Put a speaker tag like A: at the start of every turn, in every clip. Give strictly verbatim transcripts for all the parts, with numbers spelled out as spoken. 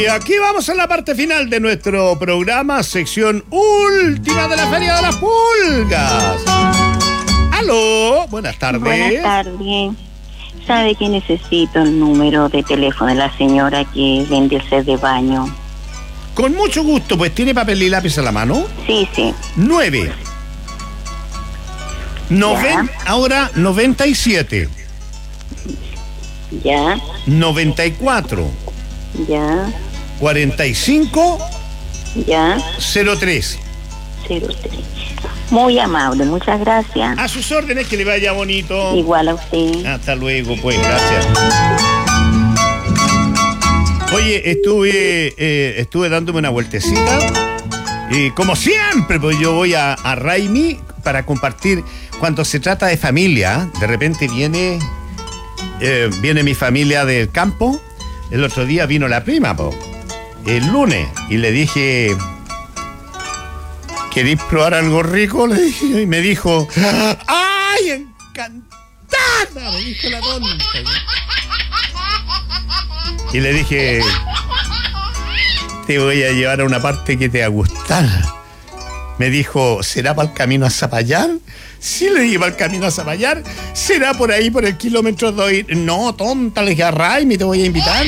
A: Y aquí vamos a la parte final de nuestro programa, sección última de la Feria de las Pulgas. ¡Aló! Buenas tardes.
B: Buenas tardes. ¿Sabe que necesito el número de teléfono de la señora que vende el set de baño?
A: Con mucho gusto, pues ¿tiene papel y lápiz a la mano?
B: Sí, sí.
A: Nueve. Noven, ahora noventa y siete.
B: Ya.
A: noventa y cuatro.
B: Ya.
A: cuarenta y cinco.
B: Ya.
A: cero tres.
B: cero tres. Muy amable, muchas gracias.
A: A sus órdenes, que le vaya bonito.
B: Igual a usted.
A: Hasta luego, pues, gracias. Oye, estuve eh, estuve dándome una vueltecita y como siempre, pues yo voy a, a Raimi para compartir cuando se trata de familia. De repente viene eh, viene mi familia del campo. El otro día vino la prima, po, el lunes, y le dije, ¿queréis probar algo rico? Le dije, y me dijo, ¡ay, encantada! Me dijo la tonta. Y le dije, te voy a llevar a una parte que te va a gustar. Me dijo, ¿será para el camino a Zapallar? Sí, le dije, para el camino a Zapallar. ¿Será por ahí, por el kilómetro dos? No, tonta, le dije, a Raimi, te voy a invitar.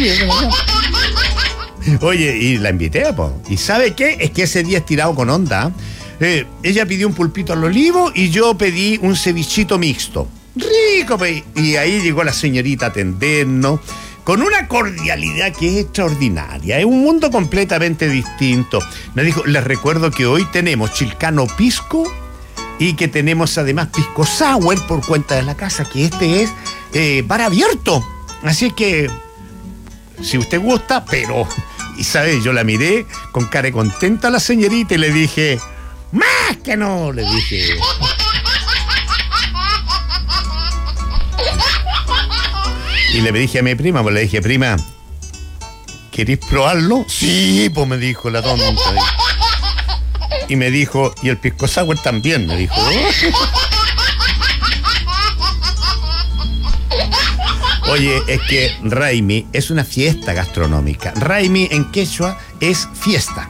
A: Oye, y la invité, po. ¿Y sabe qué? Es que ese día es tirado con onda. Eh, ella pidió un pulpito al olivo y yo pedí un cevichito mixto. Rico, pe. Y ahí llegó la señorita a atendernos con una cordialidad que es extraordinaria. Es un mundo completamente distinto. Me dijo, les recuerdo que hoy tenemos chilcano pisco y que tenemos además pisco sour por cuenta de la casa, que este es eh, bar abierto. Así que, si usted gusta, pero... Y sabe, yo la miré con cara contenta a la señorita y le dije, ¡más que no! Le dije... Y le dije a mi prima, pues le dije, prima, ¿querés probarlo? Sí, pues me dijo la tonta. Y me dijo, y el pisco sour también, me dijo. Oye, es que Raimi es una fiesta gastronómica. Raimi en quechua es fiesta.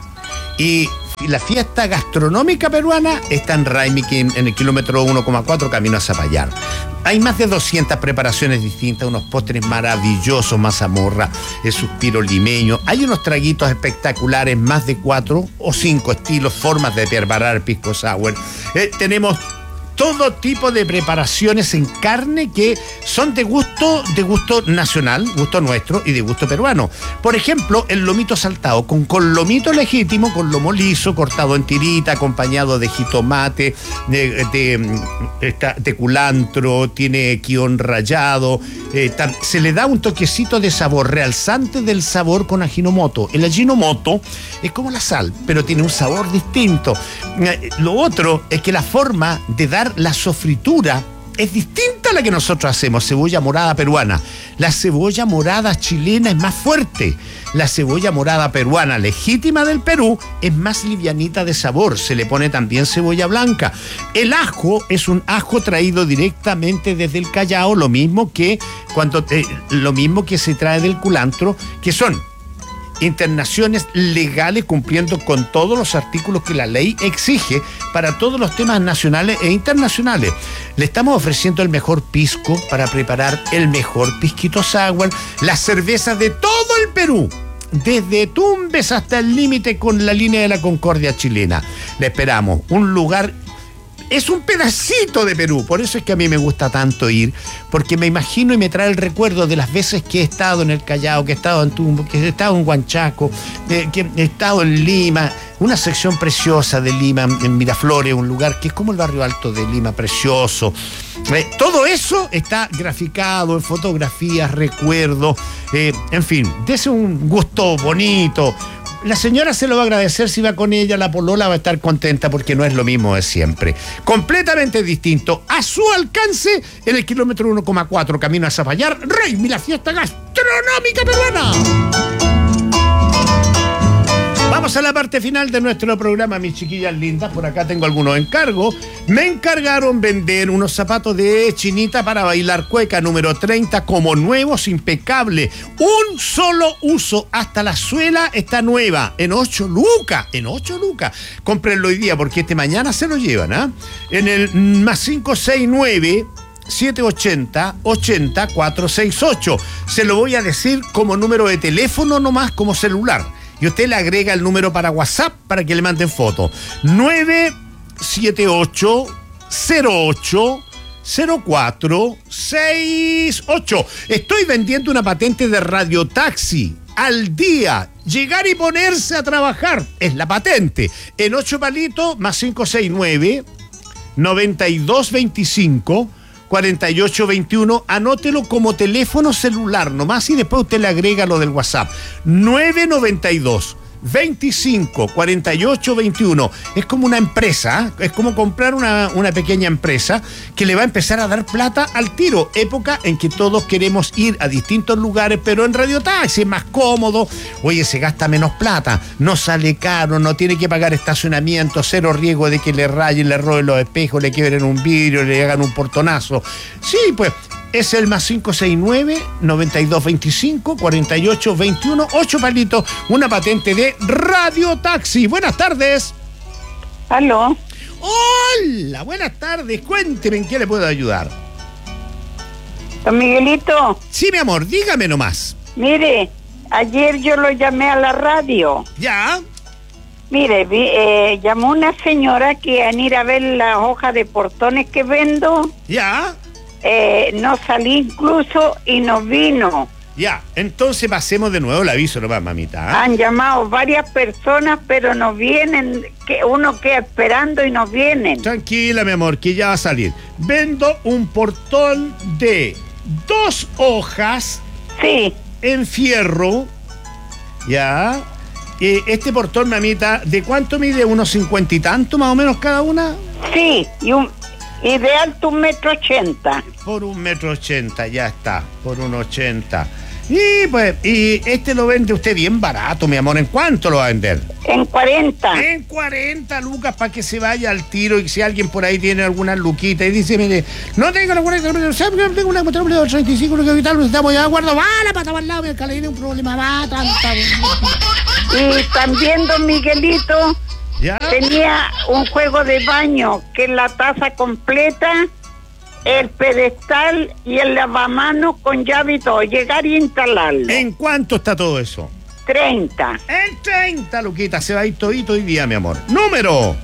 A: Y la fiesta gastronómica peruana está en Raimi, en el kilómetro uno coma cuatro, camino a Zapallar. Hay más de doscientas preparaciones distintas, unos postres maravillosos, mazamorra, el suspiro limeño. Hay unos traguitos espectaculares, más de cuatro o cinco estilos, formas de preparar pisco sour. Eh, tenemos todo tipo de preparaciones en carne que son de gusto, de gusto nacional, gusto nuestro y de gusto peruano. Por ejemplo, el lomito saltado, con, con lomito legítimo, con lomo liso, cortado en tirita, acompañado de jitomate, de, de, de, de culantro, tiene quión rallado. Eh, tan, se le da un toquecito de sabor, realzante del sabor con ajinomoto. El ajinomoto es como la sal, pero tiene un sabor distinto. Eh, lo otro es que la forma de dar la sofritura es distinta a la que nosotros hacemos. Cebolla morada peruana. La cebolla morada chilena es más fuerte. La cebolla morada peruana legítima del Perú es más livianita de sabor. Se le pone también cebolla blanca. El ajo es un ajo traído directamente desde el Callao, lo mismo que cuando eh, lo mismo que se trae del culantro, que son internaciones legales cumpliendo con todos los artículos que la ley exige para todos los temas nacionales e internacionales. Le estamos ofreciendo el mejor pisco para preparar el mejor pisquito sour, las cervezas de todo el Perú, desde Tumbes hasta el límite con la línea de la Concordia chilena. Le esperamos, un lugar... Es un pedacito de Perú, por eso es que a mí me gusta tanto ir, porque me imagino y me trae el recuerdo de las veces que he estado en el Callao, que he estado en Tumbo, que he estado en Huanchaco, eh, que he estado en Lima, una sección preciosa de Lima, en Miraflores, un lugar que es como el barrio alto de Lima, precioso. Eh, todo eso está graficado en fotografías, recuerdos, eh, en fin, dese un gusto bonito. La señora se lo va a agradecer si va con ella, la polola va a estar contenta porque no es lo mismo de siempre. Completamente distinto, a su alcance, en el kilómetro uno coma cuatro, camino a Zapallar, Raimi, la fiesta gastronómica peruana. Vamos a Llegamos a la parte final de nuestro programa, mis chiquillas lindas. Por acá tengo algunos encargos. Me encargaron vender unos zapatos de Chinita para bailar cueca número treinta como nuevos, impecable. Un solo uso, hasta la suela está nueva, en ocho lucas, en ocho lucas. Cómprenlo hoy día porque este mañana se lo llevan, ¿ah? ¿eh? En el más cinco seis nueve siete ochenta ochenta cuatrocientos sesenta y ocho. Se lo voy a decir como número de teléfono nomás, como celular. Y usted le agrega el número para WhatsApp para que le manden foto. nueve siete ocho cero ocho cero cuatro seis ocho. Estoy vendiendo una patente de radiotaxi al día. Llegar y ponerse a trabajar. Es la patente. En ocho palitos, más cinco seis nueve noventa y dos veinticinco cuarenta y ocho veintiuno. Anótelo como teléfono celular nomás y después usted le agrega lo del WhatsApp. nueve noventa y dos veinticinco cuarenta y ocho veintiuno. Es como una empresa, ¿eh? Es como comprar una, una pequeña empresa que le va a empezar a dar plata al tiro. Época en que todos queremos ir a distintos lugares, pero en radiotaxi es más cómodo. Oye, se gasta menos plata, no sale caro, no tiene que pagar estacionamiento, cero riesgo de que le rayen, le roben los espejos, le quiebren un vidrio, le hagan un portonazo. Sí, pues es el más cinco seis nueve noventa y dos veinticinco cuarenta y ocho veintiuno. Ocho palitos, una patente de radiotaxi. Buenas tardes.
B: Aló.
A: Hola, buenas tardes. Cuénteme en qué le puedo ayudar.
B: Don Miguelito.
A: Sí, mi amor, dígame nomás.
B: Mire, ayer yo lo llamé a la radio.
A: ¿Ya?
B: Mire, vi, eh, llamó una señora que iban a ir a ver las hojas de portones que vendo.
A: ¿Ya?
B: Eh, no salí incluso y no vino.
A: Ya, entonces pasemos de nuevo el aviso nomás, mamita. ¿eh?
B: Han llamado varias personas, pero no vienen, que uno queda esperando y no vienen.
A: Tranquila, mi amor, que ya va a salir. Vendo un portón de dos hojas.
B: Sí. En
A: fierro. Ya. Eh, este portón, mamita, ¿de cuánto mide? ¿Unos cincuenta y tanto más o menos cada una?
B: Sí, y un... y de alto un metro ochenta.
A: Por un metro ochenta, ya está, por un ochenta. Y pues, y este lo vende usted bien barato, mi amor. ¿En cuánto lo va a vender?
B: En cuarenta.
A: En cuarenta lucas para que se vaya al tiro. Y si alguien por ahí tiene alguna luquita y dice, mire, no tengo la cuarenta, no tengo una cuarenta de treinta y cinco, lo que tal, estamos ya de acuerdo, va la pata para el lado, me escalera, un problema, va, tanta.
B: Y también, don Miguelito, ¿ya? Tenía un juego de baño que es la taza completa, el pedestal y el lavamanos con llave y todo. Llegar y instalarlo.
A: ¿En cuánto está todo eso?
B: treinta.
A: En treinta, Luquita. Se va a ir todito hoy día, mi amor. Número.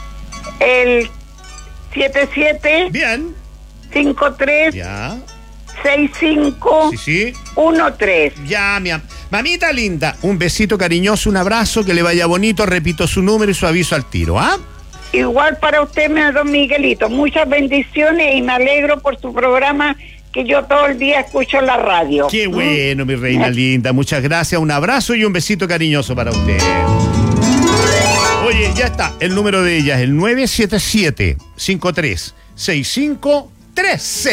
B: El siete siete.
A: Bien.
B: cinco tres.
A: Ya.
B: seis cinco.
A: Sí, sí.
B: uno tres.
A: Ya, mi am- mamita linda. Un besito cariñoso, un abrazo, que le vaya bonito. Repito su número y su aviso al tiro, ¿ah?
B: Igual para usted, don Miguelito. Muchas bendiciones y me alegro por su programa, que yo todo el día escucho en la radio.
A: Qué bueno, mi reina linda. Muchas gracias. Un abrazo y un besito cariñoso para usted. Oye, ya está. El número de ella es el nueve siete siete, cinco tres seis cinco uno tres.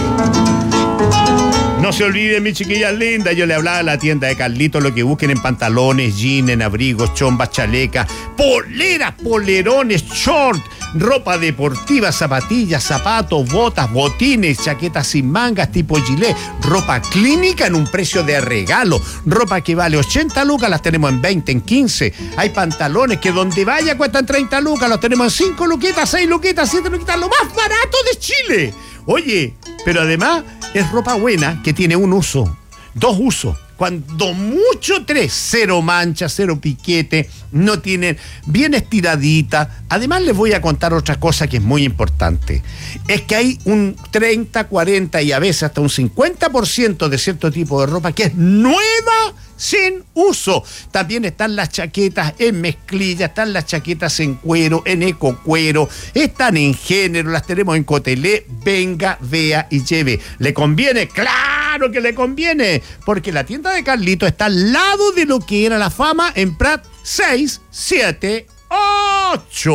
A: No se olviden, mis chiquillas lindas, yo le hablaba a la tienda de Carlitos, lo que busquen en pantalones, jeans, en abrigos, chombas, chalecas, poleras, polerones, short, ropa deportiva, zapatillas, zapatos, botas, botines, chaquetas sin mangas tipo gilet, ropa clínica en un precio de regalo, ropa que vale ochenta lucas, las tenemos en veinte, en quince, hay pantalones que donde vaya cuestan treinta lucas, los tenemos en cinco luquitas, seis luquitas, siete luquitas, lo más barato de Chile. Oye, pero además es ropa buena que tiene un uso, dos usos, cuando mucho tres, cero manchas, cero piquete, no tienen, bien estiradita. Además les voy a contar otra cosa que es muy importante, es que hay un treinta, cuarenta y a veces hasta un cincuenta por ciento de cierto tipo de ropa que es nueva sin uso. También están las chaquetas en mezclilla, están las chaquetas en cuero, en ecocuero, están en género, las tenemos en Cotelé. Venga, vea y lleve. ¿Le conviene? ¡Claro que le conviene! Porque la tienda de Carlito está al lado de lo que era La Fama en Prat seis siete ocho.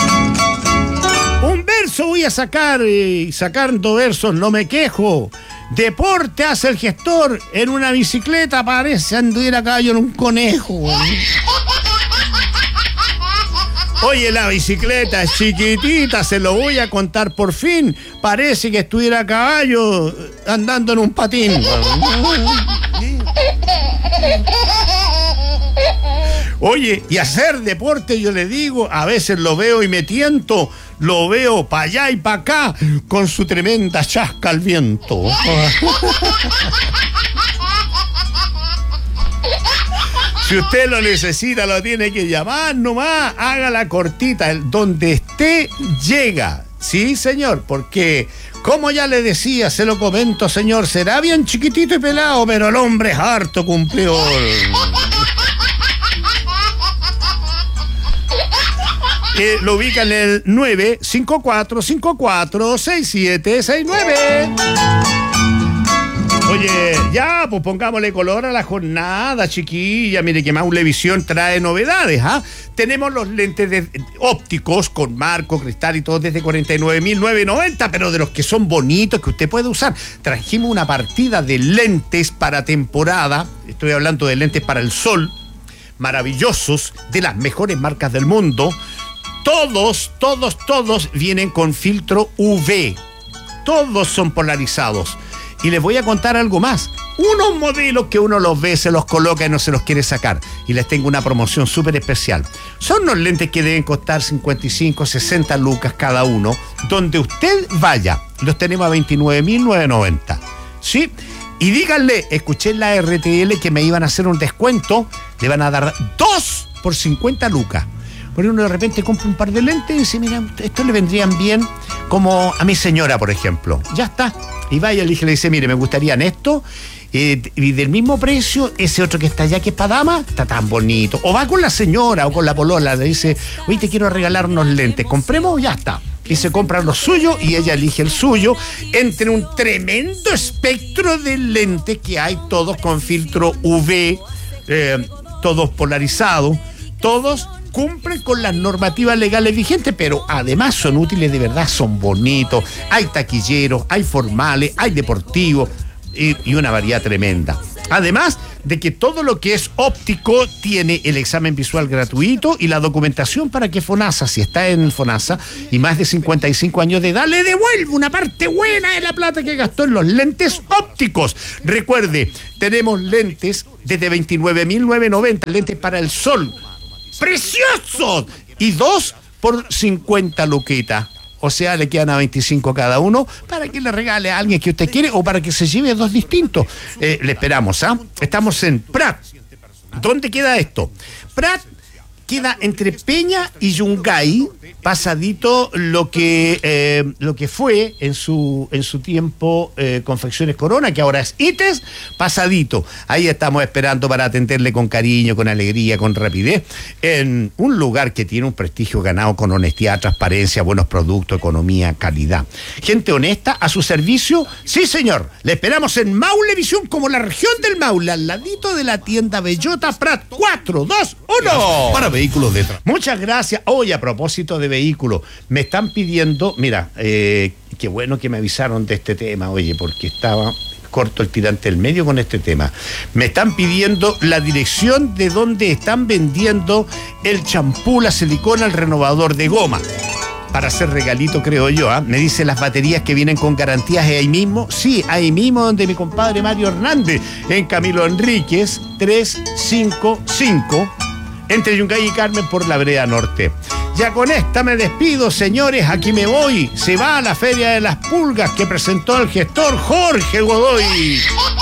A: Un verso voy a sacar, y sacando versos no me quejo. Deporte hace el gestor. En una bicicleta parece anduviera a caballo en un conejo, güey. Oye, la bicicleta es chiquitita, se lo voy a contar por fin. Parece que estuviera a caballo andando en un patín. Oye, y hacer deporte, yo le digo, a veces lo veo y me tiento, lo veo para allá y para acá, con su tremenda chasca al viento. Si usted lo necesita, lo tiene que llamar nomás, hágala cortita, donde esté, llega. Sí, señor, porque, como ya le decía, se lo comento, señor, será bien chiquitito y pelado, pero el hombre es harto cumplidor. Eh, lo ubican en el nueve cinco cuatro cinco cuatro seis siete seis nueve. Oye, ya, pues pongámosle color a la jornada, chiquilla. Mire que Maulevisión trae novedades, ¿ah? Tenemos los lentes de, ópticos con marco, cristal y todo desde cuarenta y nueve mil novecientos noventa, pero de los que son bonitos, que usted puede usar. Trajimos una partida de lentes para temporada. Estoy hablando de lentes para el sol, maravillosos, de las mejores marcas del mundo. Todos, todos, todos vienen con filtro U V. Todos son polarizados. Y les voy a contar algo más. Unos modelos que uno los ve, se los coloca y no se los quiere sacar. Y les tengo una promoción súper especial. Son unos lentes que deben costar cincuenta y cinco, sesenta lucas cada uno. Donde usted vaya, los tenemos a veintinueve mil novecientos noventa. ¿Sí? Y díganle, escuché en la R T L que me iban a hacer un descuento. Le van a dar dos por cincuenta lucas. Porque uno de repente compra un par de lentes y dice, mira, estos le vendrían bien como a mi señora, por ejemplo. Ya está. Y vaya, le dice, mire, me gustarían esto, eh, y del mismo precio, ese otro que está allá, que es para dama, está tan bonito. O va con la señora o con la polola, le dice, oye, te quiero regalar unos lentes, compremos, ya está. Y se compran los suyos y ella elige el suyo entre un tremendo espectro de lentes que hay, todos con filtro U V, eh, todos polarizados, todos cumplen con las normativas legales vigentes, pero además son útiles de verdad, son bonitos. Hay taquilleros, hay formales, hay deportivos y, y una variedad tremenda. Además de que todo lo que es óptico tiene el examen visual gratuito y la documentación para que FONASA, si está en FONASA y más de cincuenta y cinco años de edad, le devuelva una parte buena de la plata que gastó en los lentes ópticos. Recuerde, tenemos lentes desde veintinueve mil novecientos noventa, lentes para el sol, ¡preciosos! Y dos por cincuenta luquitas. O sea, le quedan a veinticinco cada uno para que le regale a alguien que usted quiere o para que se lleve dos distintos. Eh, le esperamos, ¿ah? ¿eh? Estamos en Prat. ¿Dónde queda esto? Prat queda entre Peña y Yungay, pasadito lo que eh, lo que fue en su en su tiempo eh, Confecciones Corona, que ahora es Ites, pasadito. Ahí estamos esperando para atenderle con cariño, con alegría, con rapidez, en un lugar que tiene un prestigio ganado con honestidad, transparencia, buenos productos, economía, calidad. Gente honesta a su servicio. Sí, señor. Le esperamos en Maulevisión, como la región del Maule, al ladito de la tienda Bellota Prat. Cuatro, dos, uno.
C: Para vehículos de tra-
A: Muchas gracias. Hoy, a propósito de vehículos, me están pidiendo, mira, eh, qué bueno que me avisaron de este tema, oye, porque estaba corto el tirante del medio con este tema. Me están pidiendo la dirección de donde están vendiendo el champú, la silicona, el renovador de goma. Para hacer regalito, creo yo, ¿eh? Me dice las baterías que vienen con garantías ahí mismo. Sí, ahí mismo donde mi compadre Mario Hernández, en Camilo Enríquez, trescientos cincuenta y cinco, entre Yungay y Carmen por la vereda norte. Ya con esta me despido, señores, aquí me voy. Se va a la Feria de las Pulgas que presentó el gestor Jorge Godoy.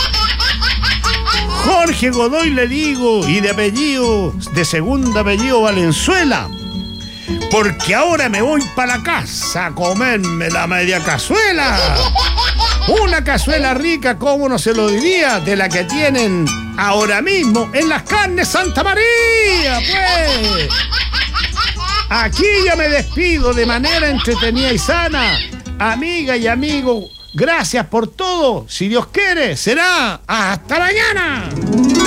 A: Jorge Godoy le digo, y de apellido, de segundo apellido Valenzuela. Porque ahora me voy para la casa a comerme la media cazuela. Una cazuela rica, ¿cómo no se lo diría? De la que tienen ahora mismo en las carnes Santa María, pues. Aquí ya me despido de manera entretenida y sana. Amiga y amigo, gracias por todo. Si Dios quiere, será hasta mañana.